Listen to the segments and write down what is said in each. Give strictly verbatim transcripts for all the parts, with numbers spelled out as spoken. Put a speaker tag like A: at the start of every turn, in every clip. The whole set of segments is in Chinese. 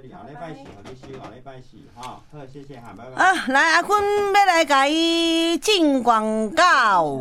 A: 啊，来阿坤要来甲伊进广告。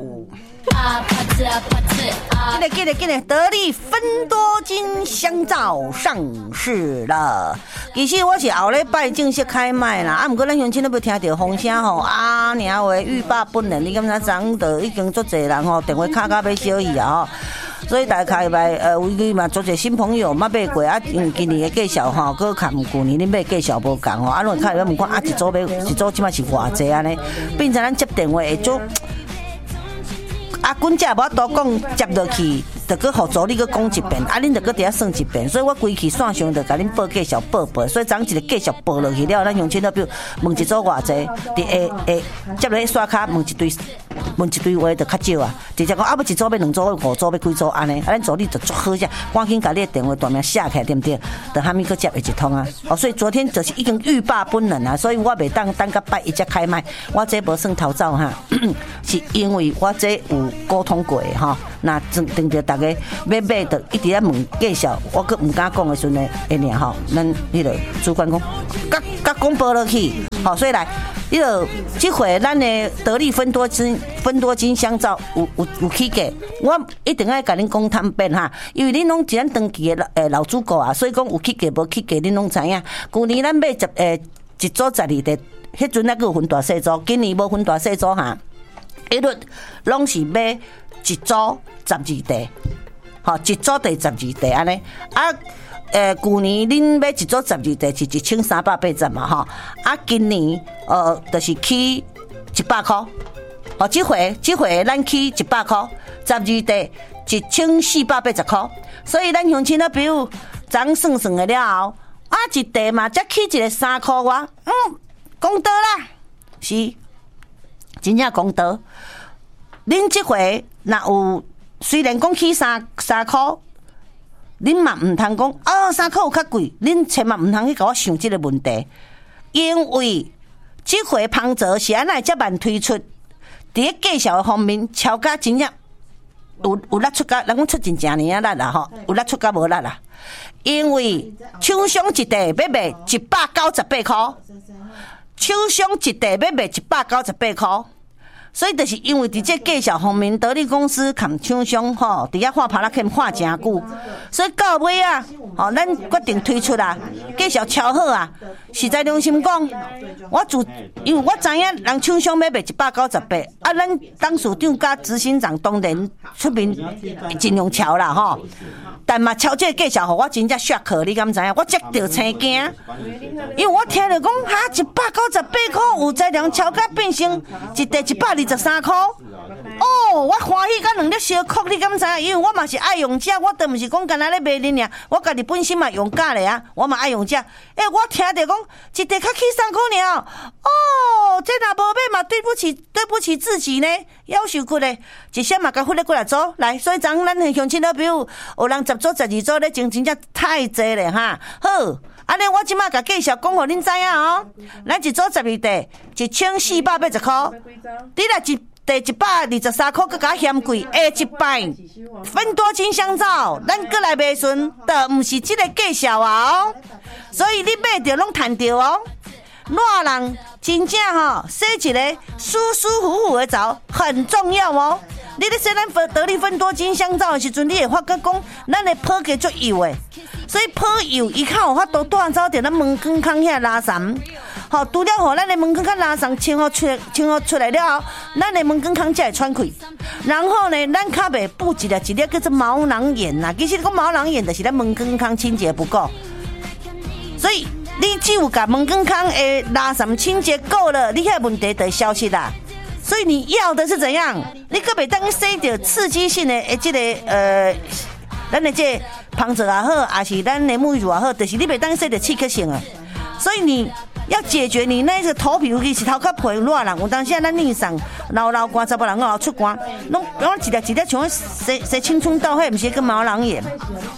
A: 进来进来进来，得力芬多精香皂上市了。其实我是后礼拜正式开卖啦，啊，不过咱乡亲都要听到风声吼，啊，娘话欲罢不能，你敢知昨就已经足侪人吼电话卡卡要小伊啊吼。所以大开卖，呃，有伊嘛做者新朋友，捌买过啊。因今年的介绍吼，佮含旧年恁买介绍无共吼。啊，拢开要问看啊，一组要一组即摆是偌济安尼，变成咱接电话会做。啊，阮遮无法度讲接落去，就佮互助理佮讲一遍，啊，恁就佮伫遐算一遍，所以我规气线上就甲恁报介绍报报，所以昨一个介绍报落去了，咱乡亲都比如问一组偌济，伫下下接落去刷卡问一堆。问一堆话就较少啊，直接讲啊，要一组要两组要五组要几组安尼，啊，咱助理就足好些，赶紧把你的电话大名写起来，对不对？等下面佮接一通啊。哦，所以昨天就是已经欲罢不能啊，所以我袂当等到拜一才开卖，我这无算偷走哈，是因为我这有沟通过的哈。那等等着大家要买的一直在问介绍，我佮唔敢讲的时阵呢，会尔吼，咱迄个主管讲，甲甲公布落去，好，所以来。迄个这回咱的得力芬多精芬多精香皂有有有起价，我一定爱甲恁讲坦白哈，因为恁拢是咱长期的诶老主顾啊，所以讲有起价无起价恁拢知影。去年咱买十诶一组十二袋，迄阵还佫有分大细组，今年无分大细组哈，一律拢是买一组十二袋，吼一组第十二袋安尼啊。诶，去年恁买一组十二袋是一千三百八十嘛吼，啊，今年呃就是起一百块，哦，这回这回咱起一百块，十二袋一千四百八十块，所以咱乡亲啊，比如昨算算的了后，啊一袋嘛才起一个三块外，嗯，公道啦，是真正公道。恁这回若有虽然讲起三三块。恁嘛唔通讲哦，三块有较贵，恁千万唔通去甲我想即个问题，因为即回芳泽是安尼才慢推出，伫咧介绍方面，超价真正有有力出价，人讲出真正年啊力啦吼，有力出价无力啦，因为厂商一袋要卖一百九十八块，厂商一袋要卖一百九十八块。所以就是因为伫这介绍方面，得力公司含厂商吼，伫遐画拍拉欠画真久，所以到尾啊，吼，咱决定推出啦，介绍超好啊！实在良心讲，我自因为我知影人厂商要卖一百九十八，啊，咱董事长甲执行长当然出面尽量超啦吼。但嘛，超这个介绍，互我真正 shock， 你敢知影？我接着青惊，因为我听着讲，哈，一百九十八块，有在量超价变成一袋一百二十三块。哦，我欢喜甲两粒小哭，你敢知影？因为我嘛是爱用者，我都毋是讲干那咧卖恁尔，我家己本身嘛用假咧啊，我嘛爱用者。诶、欸，我听着讲一袋较起三块尔，哦，这若无买嘛对不起，对不起自己呢，夭寿骨咧，一些嘛甲忽咧过来做来，所以咱咱乡亲老朋友，有人十组十二组咧，真真正太济咧哈。好，安尼我即马甲介绍讲互恁知影哦，咱一组十二袋一千四百八十块，你若一第一百二十三块，佮较嫌贵，下一摆芬多精香皂，咱过来卖顺，都毋是即个介绍啊哦，所以你买着拢赚着哦。烂人真正吼，洗一个舒舒服服的澡很重要哦。你咧洗咱得力芬多精香皂的时阵，你会发觉讲，咱的泡给足油的，所以泡油伊较有法度带走着咱门框孔遐拉圾。好，除了吼，咱的门框孔拉圾清好出清好出来了后，咱的门框孔才会喘气。然后呢，咱较袂补一粒一粒叫做毛囊炎呐。其实讲毛囊炎就是咱门框孔清洁不够，所以你只有甲门框孔的拉圾清洁够了，你遐问题就会消失啦。所以你要的是怎样？你可袂当洗着刺激性的诶，这个呃，咱的这芳泽也好，还是咱的沐浴乳也好，就是你袂当洗着刺激性的。所以你要解决你那个头皮，尤其是头壳皮热人，有当时咱逆上老老寒，查某人老出寒，拢我一粒一粒像洗洗青春痘，迄毋是个毛囊炎。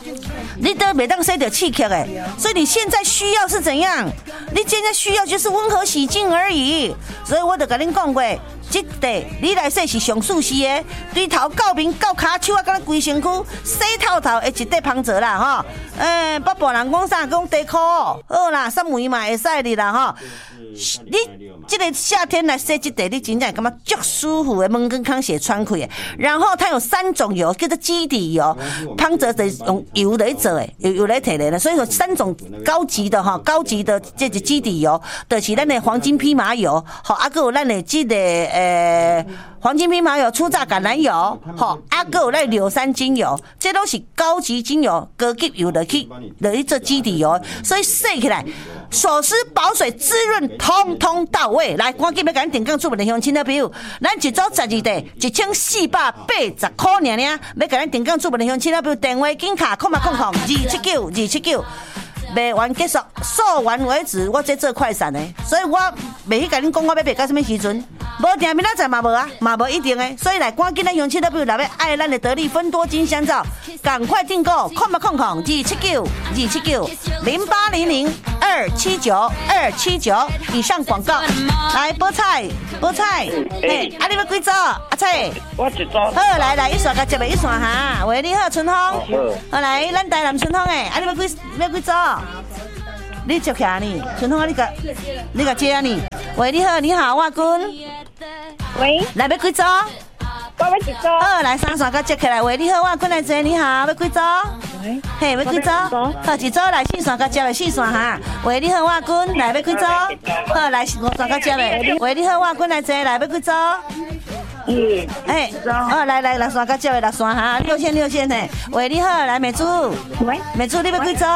A: 你都袂当洗到气曲诶，所以你现在需要是怎样？你现在需要就是温和洗净而已。所以我就跟恁讲过，这地你来洗是上舒适的，对头到面到骹手啊，甲咱规身躯洗透透的一块芳泽啦吼。诶，北部人讲啥？讲地裤，好啦，三围嘛会使哩啦吼。你这个夏天来洗这地，你真正感觉足舒服的，门跟康血穿开的。然后它有三种油，叫做基底油，芳泽的用油来做的，油油来提炼的。所以说三种高级的哈，高级的这个基底油，就是咱的黄金蓖麻油，好，啊个有咱的这个呃黄金蓖麻油、初榨橄榄油，好，啊个有咱柳杉精油，这都是高级精油，高级油的去的一做基底油，所以洗起来锁湿保水滋润，通通到位。来，赶紧要甲咱定岗主文的乡亲的朋友，咱一组十二地，一千四百八十块尔尔，要甲咱定岗主文的乡亲的朋友，电话紧卡空嘛空空二七九二七九。卖完结束，售完为止。我这做快闪的，所以我袂去甲恁讲我要卖到什么时阵。无定明仔载嘛无啊，嘛无一定的。所以来赶紧咱乡亲的朋友，来要爱咱的得力芬多精香皂，赶快订购，空嘛空空二七九二七九零八零零二七九二七九以上广告。来菠菜，菠菜，嘿，啊你要几组？阿菜，
B: 我一组。
A: 好，来来，一线甲接袂一线哈。喂，你好，春风。好，来，咱台南春风诶，啊你要几要几组？你接起来呢？春风啊，你个你个接啊你？喂，你好，你好，我君。
C: 喂，
A: 来要几组？
C: 我要一组。
A: 好，来三线甲接起来。喂，你好，我君来坐，你好，要几组？
C: 喂，
A: 嘿，要几组？好，一组来四线甲接的四线哈。喂，你好，我君来要几组？好，来五线甲接的。喂，你好，我君来坐，来要几组？
C: 嗯，
A: 哎，哦，来来六线甲接的六线哈，六线六线嘿。喂，你好，来美珠。
C: 喂，
A: 美珠，你要几组？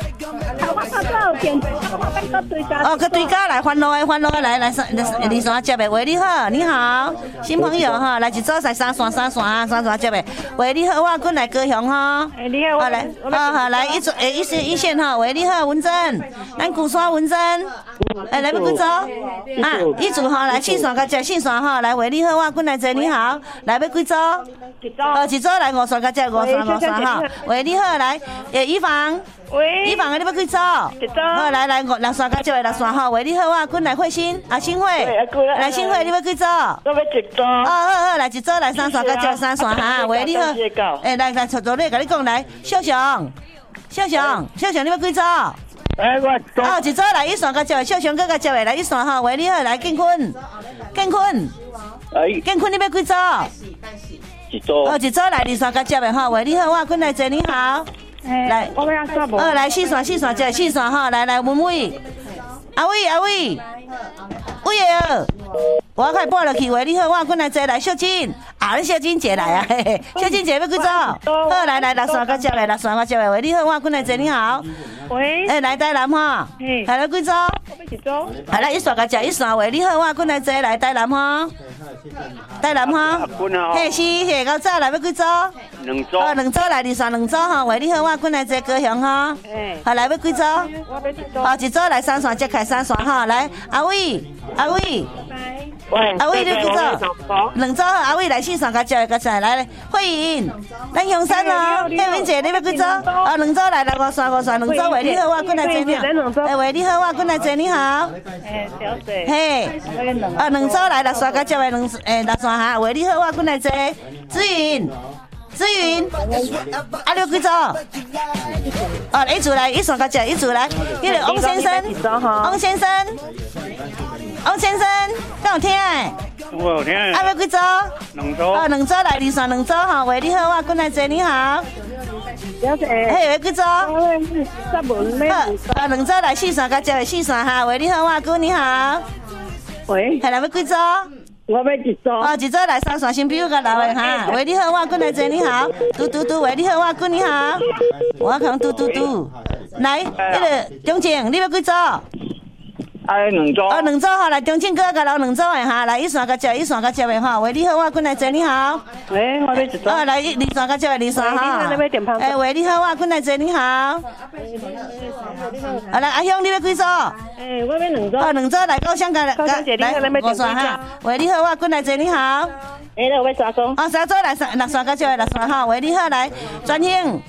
A: 哦，去对家来欢乐的，欢乐的来来三二线接的。喂，你好，你好，新朋友哈，来一组来三线三线啊，三线接的。喂，你好，我滚来高雄哈。
C: 哎，你好，
A: 好来，好好来一组诶一线一线哈。喂，你好，文珍，咱鼓山文珍，哎来要几组？啊，一组哈，来四线甲接四线哈。来，喂，你好，我滚来坐，你好，来要几组？
C: 一组。
A: 哦，一组来五线甲接五线五线哈。喂，你好，来，诶，预防。
C: 喂，
A: 你房你要几组？
C: 一组。
A: 好，来来，六线甲接的六线哈。喂，你好啊，滚来慧心啊，新慧，来新慧，你要几组？
C: 我要一组。
A: 哦好好，来一组来三线甲接三线哈。喂，你好，诶，来来，坐坐咧，甲你讲来，小熊，小熊，小熊，你要几组？
B: 哎，我组。
A: 哦，一组来一线甲接的，小熊哥甲接的来一线哈。喂，你好，来建坤，建坤，
B: 哎，
A: 建坤，你要几组？
B: 一组。
A: 哦，一组来二线甲接的哈。喂，你好，我滚来坐，你好。
C: 来，我要刷无。
A: 哦，来四线四线接四线哈，来来文伟，阿伟阿伟，伟儿，我快拨落去。喂，你好，我滚来坐来秀珍，啊，你秀珍姐来啊，嘿嘿，秀珍姐要几组？好，来来六线甲接的，六线甲接的。喂，你好，我滚来坐，你好。
C: 喂，
A: 诶，来台南哈，来来几组？
C: 我要一组。
A: 来来一线甲接一线。喂，你好，我滚来坐，来台南哈。台南哈，嘿是嘿，高早来要几组？
B: 两组。
A: 哦，两组来二线两组哈。喂，你好，我滚来坐高雄哈。好，来要几组？
C: 我要一组。
A: 哦，一组来三线接开三线哈。来，阿伟，阿伟，
B: 喂，
A: 阿伟你几组？两组，阿伟来四线甲接甲接来，慧颖，咱香山哦，慧颖姐你要几组？哦，两组来来五线五线两组。喂，你好，我滚来坐你好。哎，喂，你好，我滚来坐你好。
C: 哎，小姐。
A: 嘿，哦，两组来六线甲接的两诶六线哈。喂，你好，我滚来坐。紫云。紫云，啊，你几组？哦，一组来，一线甲接，一组来，迄个汪先生，汪先生，汪先生，敢有听诶？
B: 我有听。
A: 啊，要几组？
B: 两组。
A: 哦，两组来，二线两组哈。喂，你好，我滚来坐，你好。
C: 小姐。
A: 嘿，要几组？
C: 我是十文咩？
A: 啊，两组来，四线甲接的四线哈。喂，你好，我滚，你好。
C: 喂。
A: 系来要几组？
C: 我要一组。
A: 哦，一组来三线新朋友甲老的哈。喂，你好，我滚来坐，你好。嘟嘟嘟，喂，你好，我滚，你好。我讲嘟嘟嘟，来，迄个钟静，你要几组？
B: 哎，两组。
A: 哦，两组哈，来钟静哥甲老两组的哈，来一线甲接，一线甲接的哈。喂，你好，我滚来坐，你好。
C: 喂，我要一组。
A: 哦，来二线甲接的二线哈。哎，喂，你好，我滚来坐，你好。好来，阿香，你要几组？
C: 哎，我要两组。
A: 哦，两组来高香甲来，来五线哈。喂，你好，我滚来坐，你好。
C: 哎，那我要三组。
A: 哦，三组来三六线甲接的六线哈。喂，你好，来专兴。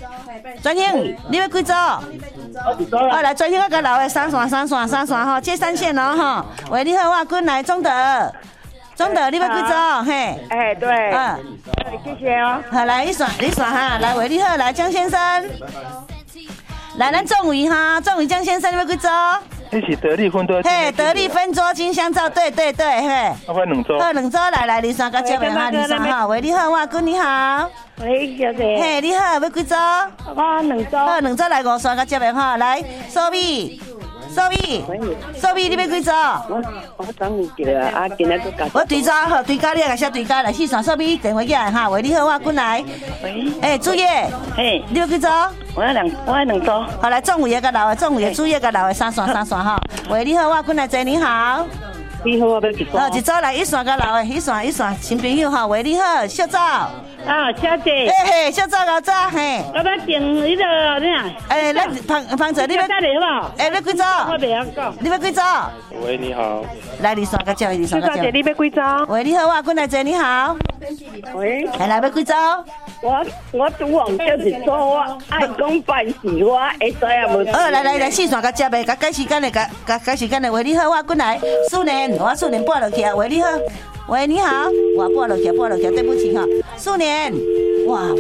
A: 专兴，你要几组？好，来专兴我甲老的三线三线三线吼，接三线咯吼。喂，你好，我滚来中德，中德你要几组？嘿，
C: 哎，对，
A: 嗯，
C: 谢谢哦。
A: 好，来你选你选哈，来喂，你好，来江先生，来咱仲伟哈，仲伟江先生你要几组？
D: 一起得力分多，
A: 嘿，得力分桌金香皂，对对对，嘿。
D: 要分两桌。
A: 好，两桌来来，二三个接面哈，二三哈，喂，你好，我滚你好。
C: 喂，小姐。
A: 嘿，你好，要几桌？
C: 我两桌。
A: 好，两桌来五三个接面哈，来，苏米，苏米，苏米，你要几桌？
C: 我我等你一个啊，今日都搞。
A: 我对桌好，对家你个写对家来，四线苏米电话起来哈，喂，你好，我滚来。
C: 喂。
A: 哎，主业，
C: 嘿，
A: 你要几桌？
C: 我两我两桌。
A: 好，来，中午一个老的，中午的主业个老的，三线三线哈。喂，你好，我滚来坐，你好。
C: 你好，我要一桌。
A: 好，一桌来一线个老的，一线一线新朋友哈，喂，你好，小赵。
C: 啊，小姐。
A: 嘿嘿，小赵老赵嘿。
C: 我要订那个你啊。
A: 哎，咱胖胖子，你要
C: 带来好不好？
A: 哎，你几桌？
C: 我袂晓讲。
A: 你要几桌？
D: 喂，你好。
A: 来，二三个接，二三个接。
C: 小姐，你要几桌？
A: 喂，你好，我滚来坐，你好。
C: 喂。
A: 哎，来要几桌？
C: 我我拄忘叫一桌，我爱讲办事，我会知影无。
A: 好，来来来，四线个接的，甲改时间的，甲甲改时间的。喂，你好，我滚来。素年，我素年拨落去啊。喂，你好。喂，你好，我拨落去，拨落去，对不起哈。素年，哇哇。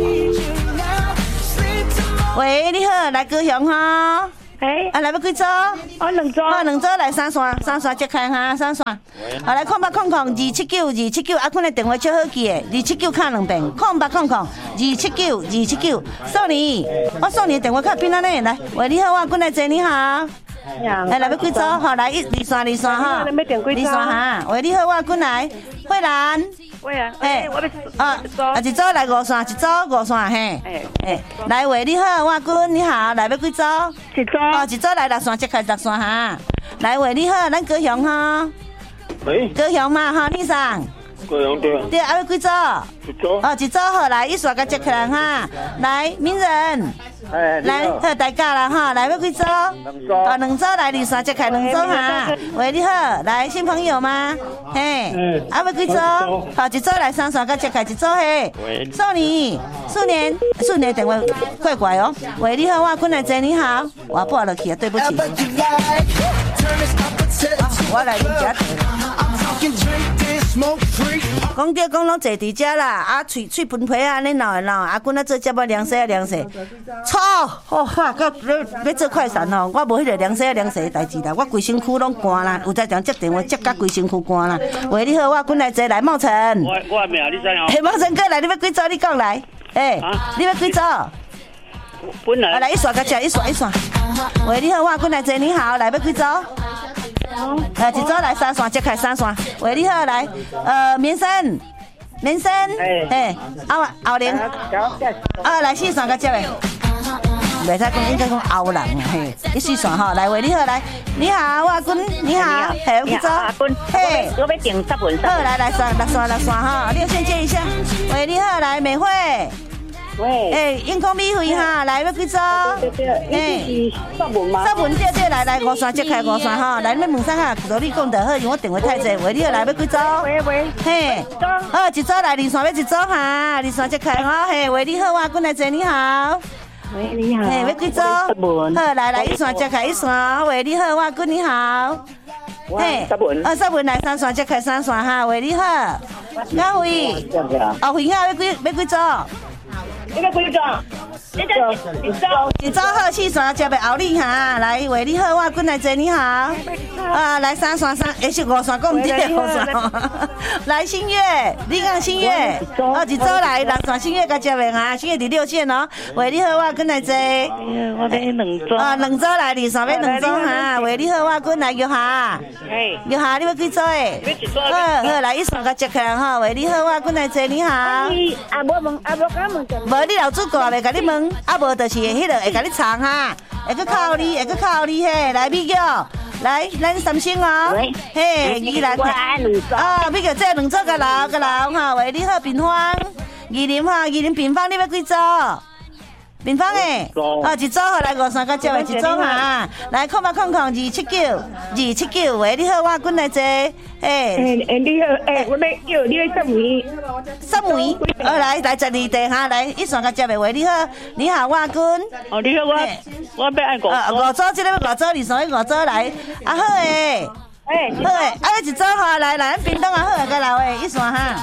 A: 喂，你好，来高雄哈。
C: 哎，
A: 啊，来要几桌？
C: 我两桌。
A: 好，两桌来三线，三线接开哈，三线。好，来空八空空二七九二七九，啊，阮的电话超好记的，二七九卡两遍，空八空空二七九二七九。送你，我送你的电话卡边仔呢？来，喂，你好，我滚来坐，你好。哎，来要几桌？好，来一二三二三哈，二三哈。喂，你好，我滚来，慧兰。
C: 喂啊，哎，我要
A: 啊啊，一组来五线，一组五线嘿。哎，来喂，你好，我滚，你好，来要几组？
C: 一组。
A: 哦，一组来六线，接开六线哈。来喂，你好，咱高雄哈。
D: 喂。
A: 高雄嘛哈，你上。
D: 高雄对。
A: 对，还要几组？
D: 一组。
A: 哦，一组好，来一线个接开哈。来，名人。
D: 哎，
A: 来，好，大家啦哈，来要几组？
D: 两组。
A: 哦，两组来二线接开两组哈。喂，你好，来新朋友吗？嘿，还要几组？好，一组来三线个接开一组嘿。
D: 喂。
A: 送你，素年，素年电话怪怪哦。喂，你好，我滚来坐，你好，我拨落去啊，对不起。我来你家坐。讲着讲拢坐伫遮啦，啊喙喙喷皮啊，安尼闹的闹，啊滚啊做节目凉洗啊凉洗，操！哦哈，到要做快闪吼，我无迄个凉洗啊凉洗的代志啦，我规身躯拢干啦，有在讲接电话接甲规身躯干啦。喂，你好，我滚来坐来茂成。
B: 我我还没有，你知哦。
A: 嘿，茂成哥来，你要几组？你讲来。诶，你要几组？
B: 本来。
A: 啊，来一刷个吃，一刷一刷。喂，你好，我滚来坐，你好，来要几组？呃，一组来三线，接开三线。喂，你好，来，呃，民生，民生，哎，后后玲，啊，来四线个接的，袂使讲，应该讲后人嘿，你四线吼，来，喂，你好，来，你好，我滚，你好，嘿，有几组？嘿，
C: 我要订十份。
A: 好，来来刷六线六线哈，你先接一下。喂，你好，来美惠。
C: 喂，
A: 哎，英空米会哈，来要几组？
C: 对对，哎，十份吗？
A: 十份对对，来来五线接开五线哈，来你问啥哈？道理讲得好，因为我电话太济，喂，你好来要几组？
C: 喂喂，
A: 嘿，好，一组来二线要一组哈，二线接开哈，嘿，喂，你好，我滚来坐，你好。
C: 喂，你好。
A: 嘿，要几组？好，来来一线接开一线，喂，你好，我滚，你好。
C: 嘿，十份。
A: 啊，十份来三线接开三线哈，喂，你好。阿辉，阿辉哈，要几要几组？
C: 你要几组？一组一组
A: 一组好，四线接袂后你哈，来喂，你好，我滚来坐，你好。啊，来三线三，也是五线，讲唔对五线。来新月，你讲新月，哦，一组来六线新月甲接袂啊，新月第六线哦。喂，你好，我滚来坐。
C: 我要两组。
A: 啊，两组来，二线要两组哈。喂，你好，我滚来约下。
C: 嘿。
A: 约下，你要几组诶？好好，来一线甲接开哈。喂，你好，我滚来坐，你好。
C: 啊，无问，啊无敢问。
A: 无你老主顾袂甲你问，啊无就是迄个会甲你藏哈，会去靠你，会去靠你嘿，来美叫，来咱三星哦，嘿，宜兰，啊美叫这两组个老个老哈，喂你好平方，宜林哈，宜林平方你要几组？ 平方诶，哦，一组好来五三个接的一组哈，来空八空空二七九二七九，喂，你好，我滚来坐，诶，
C: 诶诶，你好，诶，我来叫你来什梅，
A: 什梅，呃，来来十二地哈，来一三个接的喂，你好，你好，我滚，
B: 哦，你好，我我要爱五
A: 啊，五组，这个五组，二三个五组来，啊好诶，
C: 诶，
A: 好诶，啊一组哈，来来，屏东啊好诶，个来喂，一三哈。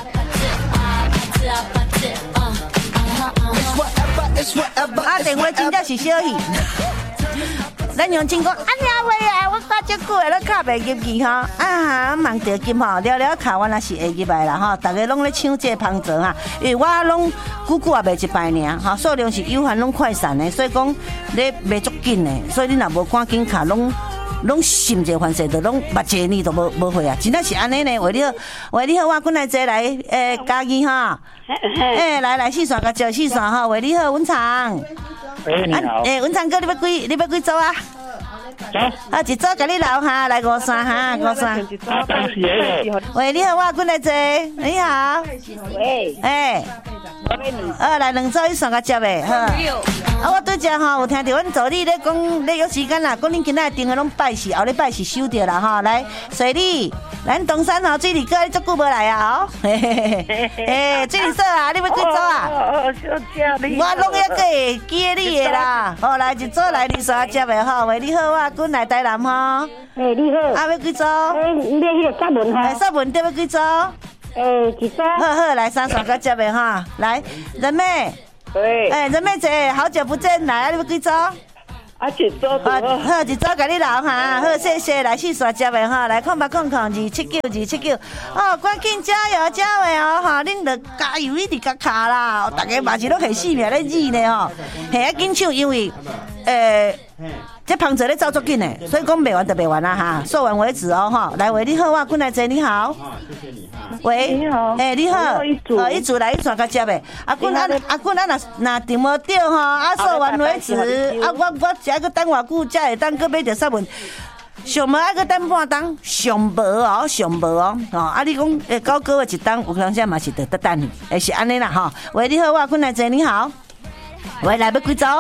A: 啊，电话真正是小气。咱用钱讲，啊，两位啊，我搞这久了，卡袂入去哈。啊，忙着金吼，了了卡我那是会入来啦哈。大家拢咧抢这芳泽哈，因为我拢久久也卖一摆尔哈，数量是有限，拢快散的，所以讲咧卖足紧的，所以你若无赶紧卡，拢拢心结反射，就拢目睭呢都无无会啊，真正是安尼呢。为你好，为你好，我滚来坐来，诶，嘉义哈。诶，来来，四线甲招四线哈，喂，你好，文昌。
D: 诶，你好。
A: 诶，文昌哥，你要几？你要几组啊？
D: 走。
A: 啊，一组甲你留下来五三哈，五三。
D: 啊，当时诶。
A: 喂，你好，我滚来坐。你好。
C: 喂。
A: 诶。啊，来两组一线甲接的，好。啊，我对遮吼有听到阮助理咧讲，咧有时间啦，讲恁今仔订的拢拜四，后礼拜是收着啦吼。来，水里，咱东山吼水里哥，你足久无来啊？哦，嘿嘿嘿，诶，水里嫂啊，你要几组啊？
C: 哦，小姐你。
A: 我拢还会记你的啦。好，来一组来二三接的吼，喂，你好，我滚来台南吼。
C: 诶，你好。
A: 啊，要几组？
C: 诶，你迄个沙文哈？
A: 诶，沙文对要几组？
C: 诶，几组？
A: 好好，来三三个接的哈，来，人妹。
C: 对，
A: 哎，人妹姐，好久不见，来啊，你要几组？
C: 啊，一组
A: 好，好，一组给你留哈，好，谢谢，来四线接的哈，来空八空空二七九二七九，哦，赶紧加油加油哦，哈，恁着加油一直加卡啦，大家嘛是拢系死命咧热呢吼，系啊紧抢，因为，诶。这芳泽咧走足紧的，所以讲卖完就卖完啦哈，售完为止哦哈。来，喂，你好，我滚来坐，你好。啊，谢谢你哈。喂，
C: 你好。
A: 诶，你好。
C: 一组。
A: 哦，一组来一串甲接的。阿滚啊，阿滚啊，若若订无到吼，啊售完为止。啊，我我只个等偌久才会当搁买着啥物？上无爱搁等半档，上无哦，上无哦。哦，啊，你讲诶，九个月一档，有当时嘛是得得等，诶是安尼啦哈。喂，你好，我滚来坐，你好。喂，来要几组？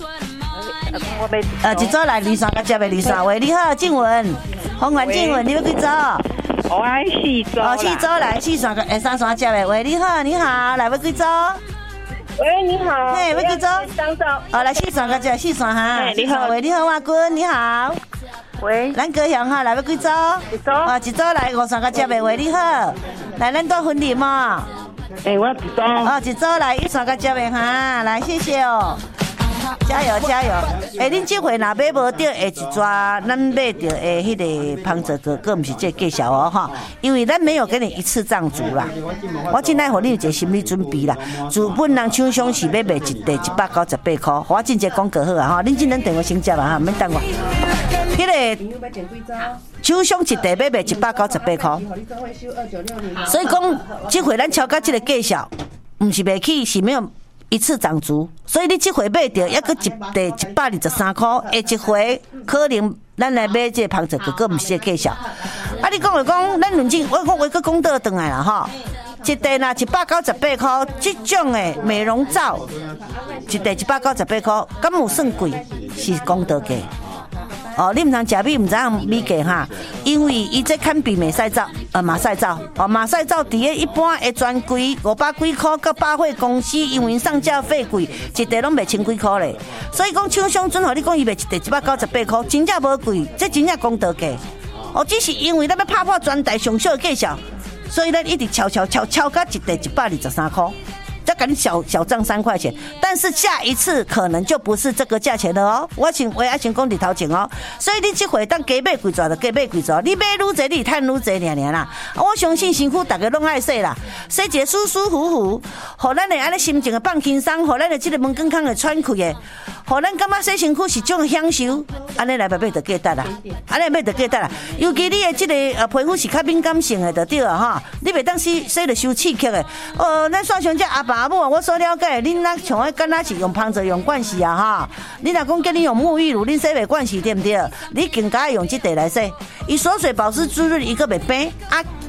A: 呃，一组来二三个接的二三位，你好，静文，红环静文，你要几组？
C: 我爱四组。
A: 哦，四组来四三个，诶，三三接的，喂，你好，你好，来要几组？
C: 喂，你好。
A: 嘿，要几组？
C: 三组。
A: 哦，来四三个接，四三哈。你好，喂，你好，阿君，你好。
C: 喂。
A: 咱高雄哈，来要几组？
C: 一组。
A: 哦，一组来五三个接的，喂，你好，来咱多分点嘛。
C: 诶，我一组。
A: 哦，一组来一三个接的哈，来谢谢哦。加油加油！哎，恁这回若买无到，下一抓咱买到诶，迄个芳泽哥哥，毋是这介绍哦哈，因为咱没有给你一次涨足啦。我今仔互你有一个心理准备啦。主本人厂商是要卖一地一百九十八块，我真正讲过好啊哈，恁今咱电话先接啊哈，免等我。迄个厂商一地要卖一百九十八块，所以讲这回咱超到这个介绍，毋是卖起，是没有。一次涨足，所以你这回买到，抑个一地一百二十三块，下一回可能咱来买这个芳泽哥哥，毋是这介绍。啊，你讲就讲，咱论证，我讲我个公道转来啦吼，一地若一百九十八块，这种的美容皂，一地一百九十八块，敢有算贵？是公道价。哦，你唔通食米，唔知影米价哈，因为伊这堪比美赛皂，呃马赛皂，哦马赛皂伫个一般会专柜五百几块，个百货公司因为上架费贵，一地拢卖千几块咧，所以讲厂商准互你讲伊卖一地一百九十八块，真正无贵，这真正公道价。哦，只是因为咱要拍破全台上小的介绍，所以咱一直敲敲敲敲到一地一百二十三块。再给你小小涨三块钱，但是下一次可能就不是这个价钱了哦。我请我爱请讲伫头前哦，所以你这回当加买几抓就加买几抓，你买愈济你赚愈济尔尔啦。我相信辛苦大家拢爱洗啦，洗一个舒舒服服，互咱的安尼心情会放轻松，互咱的这个门更康会喘气的，互咱感觉洗身躯是种享受，安尼来买买就价值啦，安尼买就价值啦。尤其你的这个呃皮肤是较敏感性的，就对啊哈，你袂当洗洗着受刺激的。呃，咱线上这阿爸。我所了解，恁那像我敢若是用芳泽用惯洗啊哈，你若讲叫你用沐浴乳，恁洗袂惯洗对不对？你更加用这地来洗，伊锁水保湿滋润，伊个袂变啊，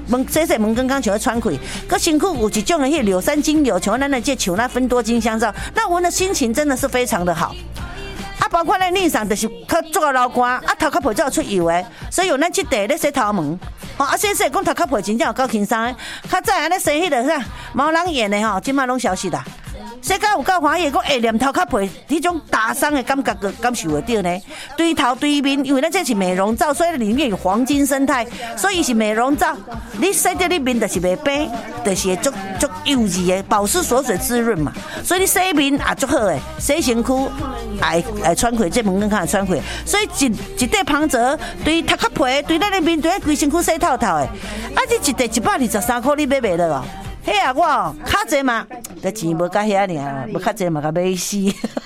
A: 门洗洗门刚刚像要喘气，佮身躯有一种的迄柳杉精油，像咱的这像那芬多精香皂，那闻的心情真的是非常的好。啊，包括咱脸上就是较做个流汗，啊头壳皮才有出油的，所以有咱这地咧洗头毛，吼啊洗洗讲头壳皮真正有够轻松的。较早安尼洗迄个啥毛囊炎的吼，即摆拢消失啦。洗到有够欢喜，讲会念头壳皮，迄种打伤的感觉个感受会到呢。对头对面，因为咱这是美容皂，所以里面有黄金生态，所以是美容皂。你洗到你面就是袂白，就是会足足幼稚的，保湿锁水滋润嘛。所以你洗面也足好诶，洗身躯也会喘气，这门更较会喘气。所以一一块芳泽对头壳皮，对咱的面，对咱规身躯洗透透的。啊，这一块一百二十三块，你买袂落哦？嘿啊，我哦，较济嘛，这钱无甲遐尔，无较济嘛，甲买死。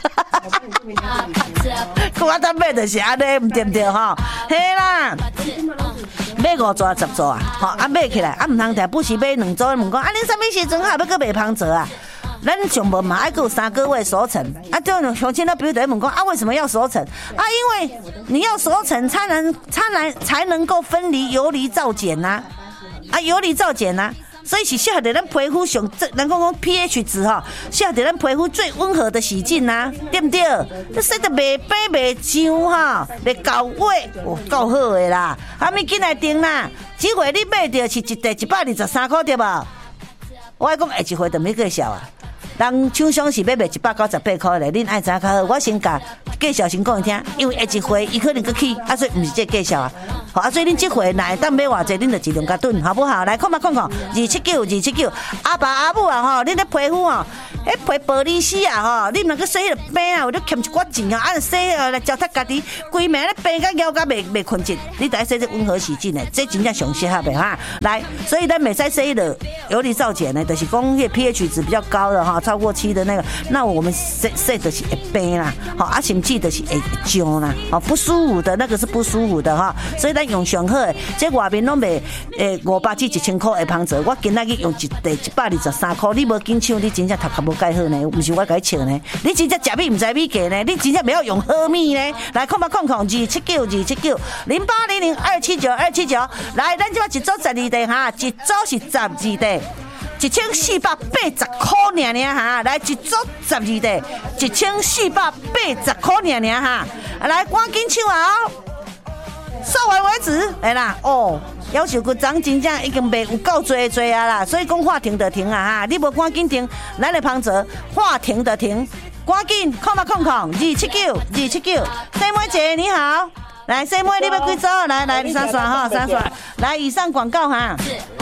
A: 我当买就是安尼，唔对唔对吼？嘿啦，买五组十组啊，吼啊买起来啊，唔通定不时买两组，问讲啊，恁什么时阵还要搁买芳泽啊？咱上无嘛，爱搁有三个月熟成啊，就乡亲那朋友在问讲啊，为什么要熟成啊？因为你要熟成才能才能才能够分离游离皂碱呐，啊游离皂碱呐。所以是适合在咱皮肤上，人讲讲 pH 值哈，适合在咱皮肤最温和的洗净呐、啊，对不对？你洗得袂白袂脏哈，袂到位，哦，够好的啦。还没进来订啦，这回你买到是一袋一百二十三块对吧？我爱讲下一回就没介绍啊。人厂商是要卖一百九十八块咧，恁爱知较好。我先甲介绍先讲伊听，因为下一回伊可能搁起，啊所以毋是这介绍啊。好啊，所以恁这回若会当买偌济，恁就尽量甲囤，好不好？来看嘛看看，二七九二七九，阿爸阿母啊吼，恁咧皮肤吼，迄皮玻璃丝啊吼，你若去洗迄个病啊，有咧欠一寡钱啊，啊洗啊来糟蹋家己，规暝咧病甲腰甲袂袂困紧，你得洗这温和洗净的，这真正上适合的哈。来，所以咱袂使洗的游离皂碱呢，就是讲迄 pH 值比较高的哈。超过七的那个，那我们洗洗的是会病啦，好啊，甚至的是会痒啦，好不舒服的那个是不舒服的哈，所以咱用上好的，这外面拢卖诶五百至一千块的芳泽，我今仔日用一袋一百二十三块，你无紧抢，你真正头壳无盖好呢，不是我甲你笑呢，你真正食米唔知米价呢，你真正不要用好米呢，来看嘛看看二七九二七九零八零零二七九二七九，来，咱即摆一组十二袋哈，一组是十二袋。一千四百八十块尔尔哈，来一组十二袋，一千四百八十块尔尔哈，来赶紧抢啊！售完为止，来啦哦，要求个涨真正已经卖有够多多啊啦，所以讲话停就停啊哈，你无赶紧停，咱的芳泽话停就停，赶紧看嘛看看，二七九二七九，西妹姐你好，来西妹你要几组？来来三刷哈三刷，来以上广告哈。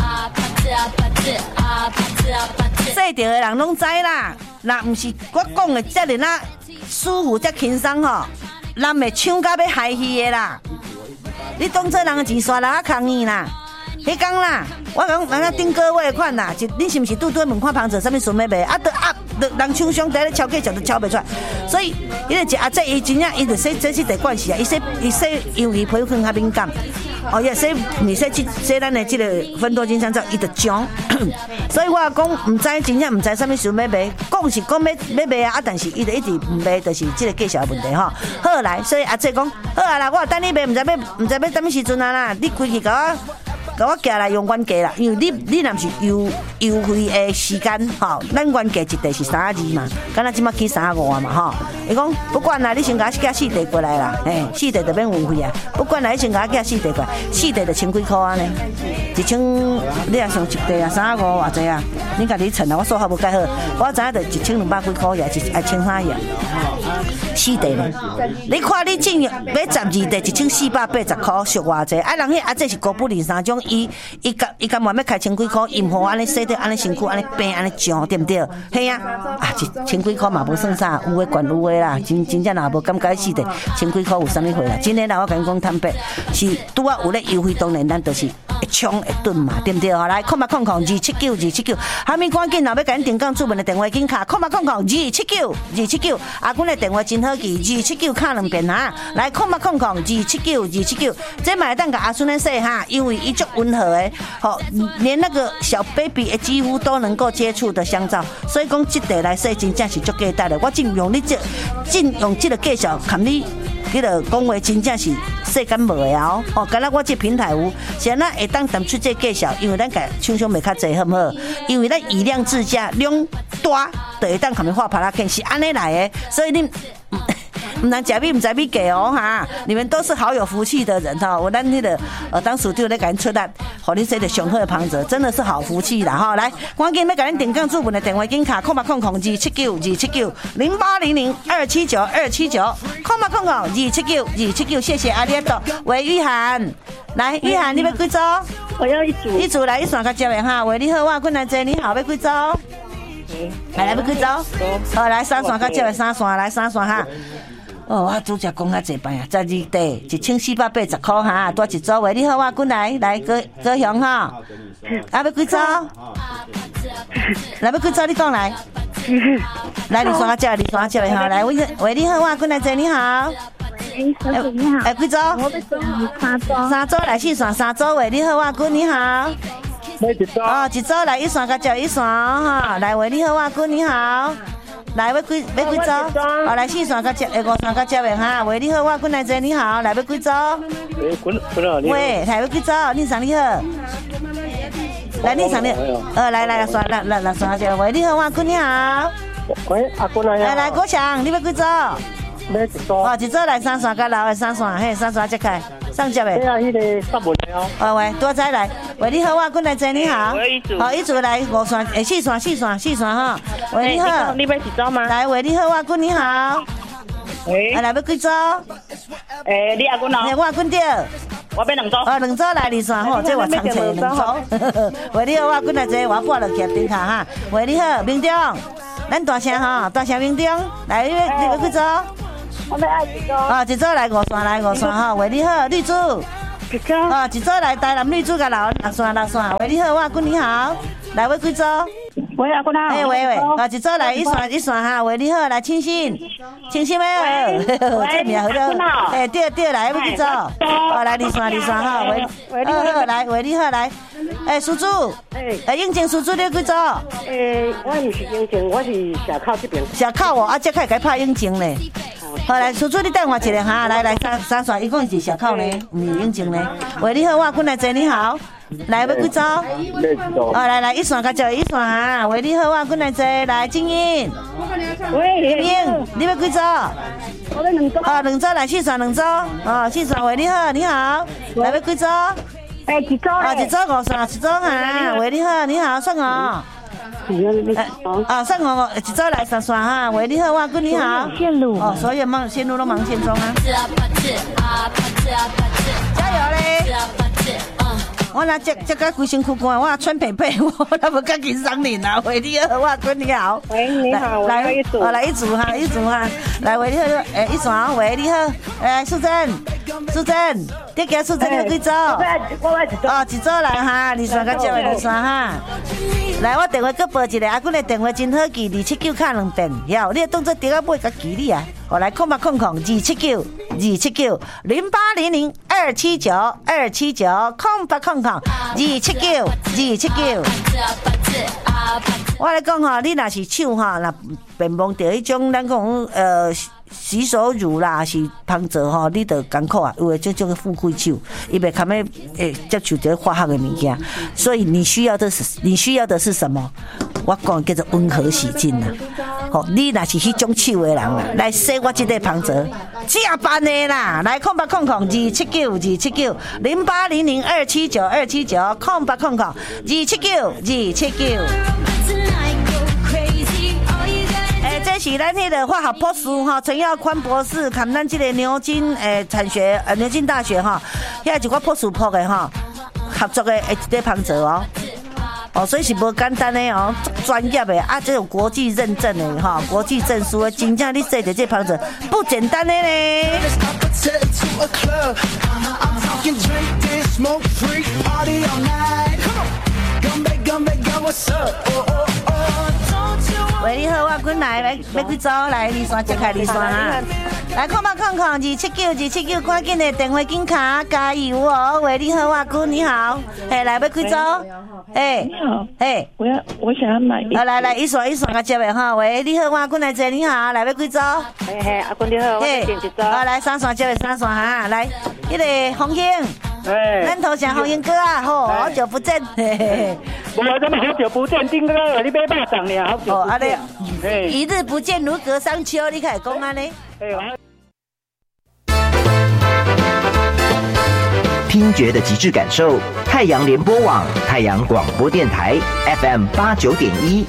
A: 洗掉的人拢知啦，那不是我讲的这尔啊舒服、这轻松吼，人袂抢到要害去的啦。你当做人的钱刷来抗议啦，迄讲啦，我讲人家顶个月款啦，你是不是拄拄问看芳泽啥物顺要卖？啊，得啊，得人厂商在咧敲价，就都敲袂出来。所以，伊个一阿姐伊真正伊就说这是第关系啊，伊说伊说因为皮肤较敏感。哦，也说你说这这咱的这个芬多精香皂，伊就讲，所以我讲唔知真正唔知啥物时要卖，讲是讲要要卖啊，但是伊就一直唔卖，就是这个介绍的问题吼。好来，所以阿姐讲，好啊啦，我等你卖，唔知要唔知要等咩时阵啊啦，你规去甲我。甲我寄来用原价啦，因为你你若是优优惠的时间吼，咱原价一袋是三十二嘛，敢若即马起三十五啊嘛吼。伊讲不管啦，你先甲我寄四袋过来啦，嘿，四袋就免运费啊。不管啦，你先甲我寄四袋过来，四袋就千几块安尼，一千你若上一袋啊三十五偌济啊？你家己称啊，我数学无介好，我知影就一千两百几块呀，一一千三呀。四袋呢？你看你进买十二袋一千四百八十块，俗偌济？啊，人迄啊这是高不离三种。伊伊甲伊甲慢慢开千几块，伊毋好安尼洗掉安尼辛苦安尼病安尼痒，对不对？嘿啊，啊一千几块嘛无算啥，有诶管有诶啦，真真正若无感觉死的，千几块有啥物货啦？真诶啦，我甲你讲坦白，是拄啊有咧优惠，当然咱就是会冲会顿嘛，对不对？好来，看嘛看看二七九二七九，还没赶紧，若要甲恁订购主文的电话紧卡，看嘛看看二七九二七九，阿阮的电话真好记，二七九卡两遍哈，来看嘛看看二七九二七九，这买当甲阿孙咧说哈，因为伊足温和诶，好，连那个小 baby 几乎都能够接触的香皂，所以讲这袋来说真正是足价值的。我尽用你这，尽用这个介绍，看你，迄个讲话真正是世间无的哦。哦，敢若我这平台有，现在会当谈出这介绍，因为咱家厂商袂较济，好不好？因为咱以量制价，量大，就会当下面画帕拉肯是安尼来的，所以你。唔能假币唔知米给哦哈！你们都是好有福气的人哈！我咱那个呃，当属就咧赶紧出单，互你这个上好的旁者，真的是好福气啦哈！来，赶紧要赶紧点杠注文的电话金卡，空八空空二七九二七九零八零零二七九二七九，空八空空二七九二七九，谢谢阿里多。喂，玉涵，来，玉涵，你要几组？
C: 我要一组。
A: 一组来一双个接的哈！喂，你好，我困难姐，你好，要几组？来来，要几组？好，来三双个接的三双，来三双哈。哦，我拄则讲较济摆啊，十二地一千四百八十块哈，多一组喂，你好，我滚来，来高高雄哈，啊要几组？来要几组？你讲来，来你双接，你双接哈，来喂喂，你好，我滚来坐，你好。
C: 哎，小姐你好。
A: 哎，几组？
C: 我要送三组。
A: 三组来四双，三组喂，你好，我滚你好。
D: 买一组。
A: 哦，一组来一双，甲接一双哈，来喂，你好，我滚你好。来要几要几组？哦，来四双甲接，诶五双甲接的哈。喂，你好，我滚来坐，你好，来要几组？
D: 诶，滚滚了，你。
A: 喂，来要几组？你上你好。来，你上你，呃，来来来，双来来来双接。喂，你好，我滚你好。
D: 喂，阿滚来呀。
A: 来来，国强，你要几组？
D: 买一组。
A: 哦，一组来三双，甲老的三双，嘿，三双接开，上接的。
D: 对啊，迄个十文的哦。
A: 哦喂，多仔来，喂，你好，我滚来坐，你好。
B: 我一组。
A: 好，一组来五双，诶，四双，四双，四双哈。喂，你好。
B: 你买几组吗？
A: 来，喂，你好，我滚你好。
B: 喂。
A: 啊，来要几组？
B: 诶，你阿滚哦。
A: 我滚掉。
B: 我买两组。
A: 哦，两组来二双吼，这我常找两组。喂，你好，我滚来坐，我挂落去顶下哈。喂，你好，明中，咱大声哈，大声明中，来，你要你要几组？
C: 我要爱一组。
A: 哦，一组来五双，来五双哈。喂，你好，绿珠。
C: 一组。
A: 哦，一组来台南绿珠甲老六双六双。喂，你好，我滚你好。来，要几组？
C: 喂，阿姑娘。
A: 哎喂喂，啊，一组来一双一双哈。喂，你好，来清新，清新没有？这名好了。哎，对对，来要几组？哦，来二双二双哈。喂，好好来，喂，你好来。哎，叔叔。哎。哎，应征叔叔你几组？
C: 诶，我唔是应征，我是社口这边。
A: 社口哦，啊，这开该拍应征呢。好来，叔叔你等我一下哈，来来三三双，一共是社口呢，唔是应征呢。喂，你好，我滚来坐，你好。来要几组？哦，来来一双甲接一双哈。喂，你好，我滚来坐，来静音。
C: 喂，
A: 静音，你要几组？
C: 我要两组。
A: 哦，两组来四双两组。哦，四双喂，你好，你好。来要几组？
C: 哎，一组。
A: 哦，一组五双，一组哈。喂，你好，你好，算我。啊，算我一组来三双哈。喂，你好，我滚你好。
C: 线路。
A: 哦，所有忙线路都忙线中啊。加油嘞！我那这这个规身躯干，我穿被被，我那不敢紧张你啊！喂，你好，我滚你好。
C: 喂，你好，来一组。
A: 哦，来一组哈，一组哈。来，喂，你好，诶，一双，喂，你好，来，素贞，素贞，你叫素贞你几组？
C: 我我一组。
A: 哦，一组来哈，二双甲接二双哈。来，我电话搁报一个，阿姑的电话真好记，二七九卡两遍，晓？你当作电话尾甲记你啊。我来空吧空空，二七九二七九零八零零二七九二七九空吧空空，二七九二七九。我来讲哈，你若是手哈，若便摸到迄种咱讲呃洗手乳啦，是芳泽吼，你得艰苦啊，因为这种富贵手，伊袂堪要诶接触这化学的物件，所以你需要的是你需要的是什么？我讲叫做温和洗净啦。吼，你若是迄种手的人啦，来洗我这个芳泽，正办的啦，来空八空空二七九二七九零八零零二七九二七九空八空空二七九二七九。诶，这是咱迄个化学博士哈，陈耀宽博士，看咱这个牛津诶产学呃牛津大学哈，遐一个博士博的哈，合作的诶一个芳泽哦。哦，所以是无简单的哦，专业的啊，这种国际认证的哈，国际证书的，真正你做的这芳泽不简单的呢。 喂，你好，我滚来，来要几组？来，二线揭开二线哈。来，看吧，看看，二七九，二七九，赶紧的电话紧卡，加油哦！喂，你好，我滚，你好，嘿，来要几组？哎，
C: 你好，
A: 嘿，
C: 我要我想要买一。
A: 好，来来，一线一线个接的哈。喂，你好，我滚来坐，你好，来要几组？
B: 嘿嘿，阿君你好，我要点一组。
A: 好，来三线接的三线哈，来，那个红英。
D: 哎，
A: 咱头像红英哥啊，吼，好久不见，嘿嘿嘿。
D: 我怎么好久不见？丁哥，你买肉粽呢？好久不见。
A: 哎，一日不见如隔三秋，你开始讲安尼。
E: 听觉的极致感受，太阳联播网、太阳广播电台 F M 八九点一。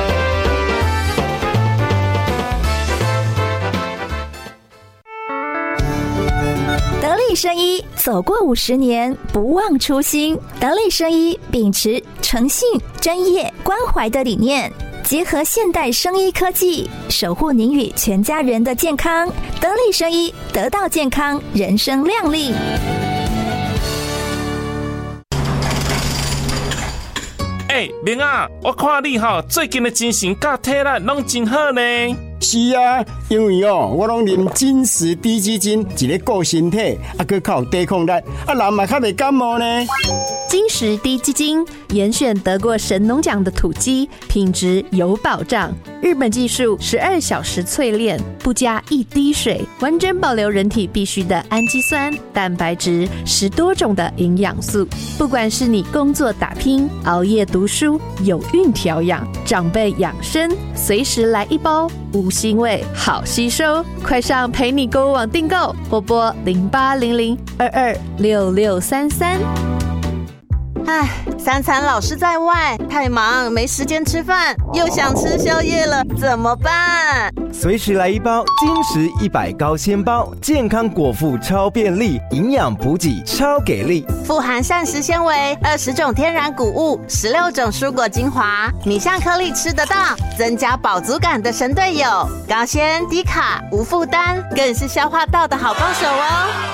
F: 得力生医走过五十年，不忘初心。得力生医秉持诚信、专业、关怀的理念，结合现代生医科技，守护您与全家人的健康。得力生医，得到健康，人生亮丽。
G: 哎、欸，明啊，我看你哈最近的精神甲体力拢真好呢。
H: 是啊，因为哦，我拢啉金石低基金，一个顾身体，啊，佮较有抵抗力，啊，人嘛较袂感冒呢。
I: 金石低基金严选得过神农奖的土鸡，品质有保障。日本技术十二小时淬炼，不加一滴水，完整保留人体必需的氨基酸、蛋白质，十多种的营养素。不管是你工作打拼、熬夜读书、有孕调养、长辈养生，随时来一包，无腥味，好吸收。快上陪你购物网订购，或拨零八零零二二六六三三。
J: 唉，三餐老是在外，太忙没时间吃饭，又想吃宵夜了，怎么办？
K: 随时来一包金石一百高纤包，健康果腹超便利，营养补给超给力，
J: 富含膳食纤维、二十种天然谷物、十六种蔬果精华，米香颗粒吃得到，增加饱足感的神队友，高纤低卡无负担，更是消化道的好帮手哦。